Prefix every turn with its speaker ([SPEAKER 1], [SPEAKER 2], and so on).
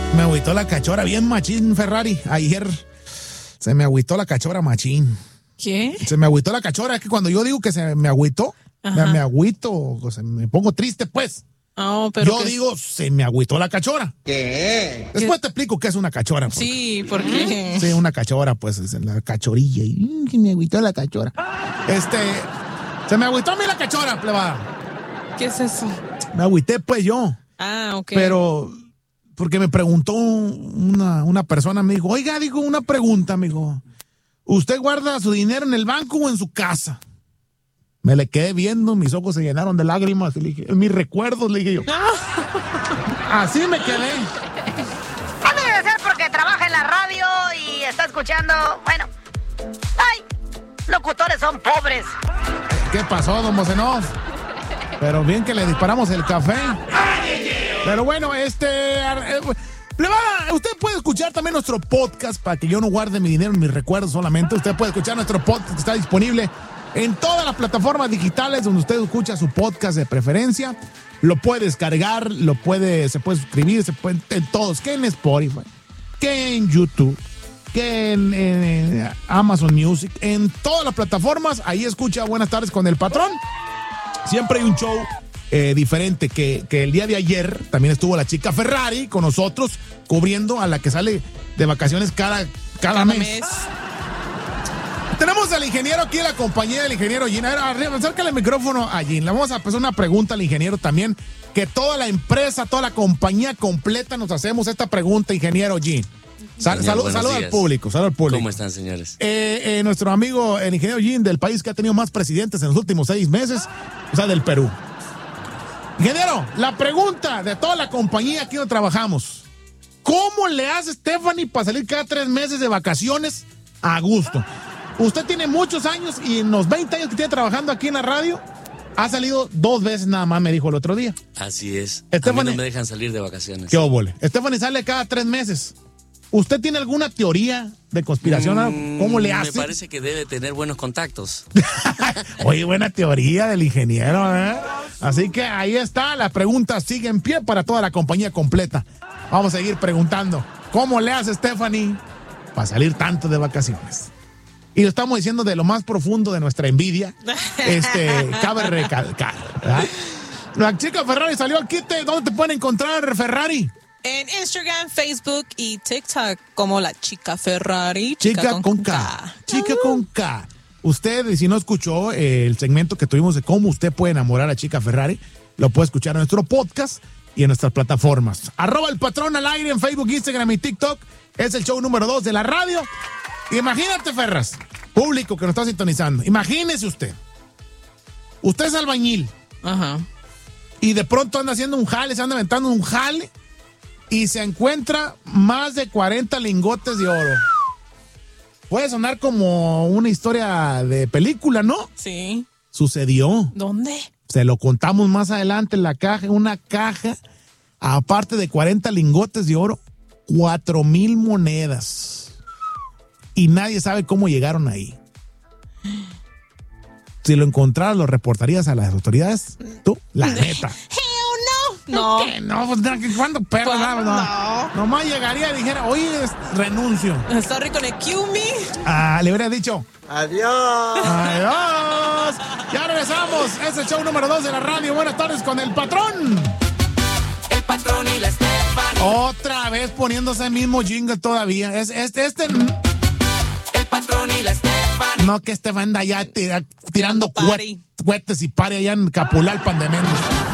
[SPEAKER 1] Me agüitó la cachora bien machín, Ferrari. Ayer se me agüitó la cachora machín.
[SPEAKER 2] ¿Qué?
[SPEAKER 1] Se me agüitó la cachora. Es que cuando yo digo que se me agüitó, me agüito, o sea, me pongo triste, pues.
[SPEAKER 2] Oh, pero
[SPEAKER 1] yo digo, se me agüitó la cachora.
[SPEAKER 3] ¿Qué?
[SPEAKER 1] Después te explico qué es una cachora. Porque,
[SPEAKER 2] sí, porque...
[SPEAKER 1] Sí, una cachora, pues, es la cachorilla. Y se me agüitó la cachora. Se me agüitó a mí la cachora, plebada.
[SPEAKER 2] ¿Qué es eso?
[SPEAKER 1] Me agüité, pues, yo.
[SPEAKER 2] Ah, ok.
[SPEAKER 1] Pero, porque me preguntó una persona, me dijo, oiga, digo, una pregunta, me dijo, ¿usted guarda su dinero en el banco o en su casa? Me le quedé viendo, mis ojos se llenaron de lágrimas, y le dije, mis recuerdos, le dije yo. Así me quedé.
[SPEAKER 4] Debe de ser porque trabaja en la radio y está escuchando, bueno, ay, locutores son pobres.
[SPEAKER 1] ¿Qué pasó, don Mocenov? Pero bien que le disparamos el café. Pero bueno, usted puede escuchar también nuestro podcast para que yo no guarde mi dinero en mis recuerdos solamente. Usted puede escuchar nuestro podcast que está disponible en todas las plataformas digitales donde usted escucha su podcast de preferencia. Lo puede descargar, se puede suscribir, en todos, que en Spotify, que en YouTube, que en Amazon Music, en todas las plataformas. Ahí escucha Buenas Tardes con el Patrón. Siempre hay un show diferente, que el día de ayer también estuvo la chica Ferrari con nosotros, cubriendo a la que sale de vacaciones cada mes. Tenemos al ingeniero aquí, la compañía del ingeniero Gin. A ver, acércale el micrófono a Gin. Le vamos a hacer una pregunta al ingeniero también, que toda la empresa, toda la compañía completa nos hacemos esta pregunta, ingeniero Gin. Salud al público, salud al público.
[SPEAKER 5] ¿Cómo están, señores?
[SPEAKER 1] Nuestro amigo, el ingeniero Gin, del país que ha tenido más presidentes en los últimos 6 meses, o sea, del Perú. Ingeniero, la pregunta de toda la compañía aquí donde trabajamos: ¿cómo le hace Stephanie para salir cada 3 meses de vacaciones a gusto? Usted tiene muchos años y en los 20 años que tiene trabajando aquí en la radio, ha salido 2 veces nada más, me dijo el otro día.
[SPEAKER 5] Así es.
[SPEAKER 1] Stephanie,
[SPEAKER 5] a mí no me dejan salir de vacaciones.
[SPEAKER 1] ¿Qué óvole? Stephanie sale cada 3 meses. ¿Usted tiene alguna teoría de conspiración? ¿Cómo le hace?
[SPEAKER 5] Me parece que debe tener buenos contactos.
[SPEAKER 1] Oye, buena teoría del ingeniero, ¿eh? Así que ahí está, la pregunta sigue en pie para toda la compañía completa. Vamos a seguir preguntando, ¿cómo le hace Stephanie para salir tanto de vacaciones? Y lo estamos diciendo de lo más profundo de nuestra envidia. Cabe recalcar, ¿verdad? La chica Ferrari salió al quite. ¿Dónde te pueden encontrar, Ferrari?
[SPEAKER 2] En Instagram, Facebook y TikTok como la chica Ferrari.
[SPEAKER 1] Chica con K. Chica con K. Usted, si no escuchó el segmento que tuvimos de cómo usted puede enamorar a chica Ferrari, lo puede escuchar en nuestro podcast y en nuestras plataformas. @El Patrón al aire en Facebook, Instagram y TikTok. Es el show número 2 de la radio. Imagínate, Ferras, público que nos está sintonizando. Imagínese usted. Usted es albañil.
[SPEAKER 2] Ajá.
[SPEAKER 1] Y de pronto anda haciendo un jale, se anda aventando un jale y se encuentra más de 40 lingotes de oro. Puede sonar como una historia de película, ¿no?
[SPEAKER 2] Sí.
[SPEAKER 1] Sucedió.
[SPEAKER 2] ¿Dónde?
[SPEAKER 1] Se lo contamos más adelante en la caja. Una caja, aparte de 40 lingotes de oro, 4,000 monedas. Y nadie sabe cómo llegaron ahí. Si lo encontraras, ¿lo reportarías a las autoridades? ¿Tú? La neta.
[SPEAKER 2] No.
[SPEAKER 1] ¿Qué? No, pues ¿cuándo perro? No. Nomás llegaría y dijera, oye, renuncio.
[SPEAKER 2] Sorry con el Q-Me.
[SPEAKER 1] Le hubiera dicho,
[SPEAKER 3] Adiós.
[SPEAKER 1] adiós. Ya regresamos. Es el show número 2 de la radio. Buenas tardes con el Patrón.
[SPEAKER 6] El Patrón y la Stephanie.
[SPEAKER 1] Otra vez poniéndose el mismo jingle todavía.
[SPEAKER 6] El Patrón y la Stephanie.
[SPEAKER 1] No, que Stephanie anda ya tirando cohetes y pare allá en Capulalpan de Méndez.